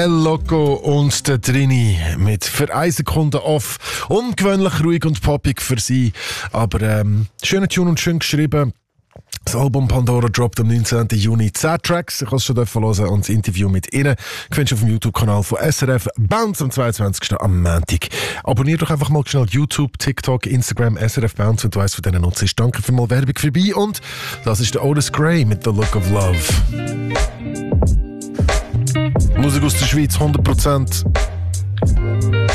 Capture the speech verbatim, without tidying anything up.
El Loco und der Trini mit für eine Sekunde off. Ungewöhnlich ruhig und poppig für sie, aber ähm, schöner Tune und schön geschrieben. Das Album Pandora droppt am neunzehnten Juni zehn Tracks. Ich kann es schon hören und das Interview mit ihnen findest du auf dem YouTube-Kanal von S R F Bounce am zweiundzwanzigsten am Montag. Abonnier doch einfach mal schnell YouTube, TikTok, Instagram, S R F Bounce, wenn du weißt, von denen nutzt. Danke für mal Werbung vorbei und das ist der Otis Gray mit The Look of Love. Musik aus der Schweiz, hundert Prozent